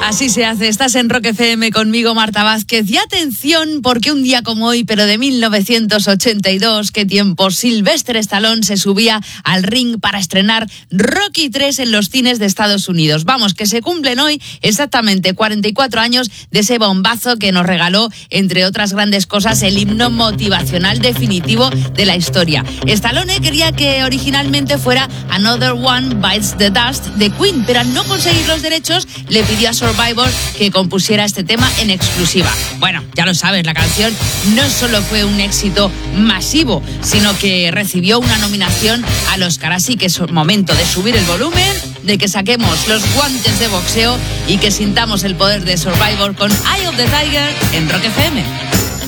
Así se hace, estás en Rock FM conmigo, Marta Vázquez. Y atención, porque un día como hoy, pero de 1982, qué tiempo, Sylvester Stallone se subía al ring para estrenar Rocky 3 en los cines de Estados Unidos. Vamos, que se cumplen hoy exactamente 44 años de ese bombazo que nos regaló, entre otras grandes cosas, el himno motivacional definitivo de la historia. Stallone quería que originalmente fuera Another One Bites the Dust de Queen, pero al no conseguir los derechos, le pidió a Survivor que compusiera este tema en exclusiva. Bueno, ya lo sabes, la canción no solo fue un éxito masivo, sino que recibió una nominación al Oscar. Así que es momento de subir el volumen, de que saquemos los guantes de boxeo y que sintamos el poder de Survivor con Eye of the Tiger en Rock FM.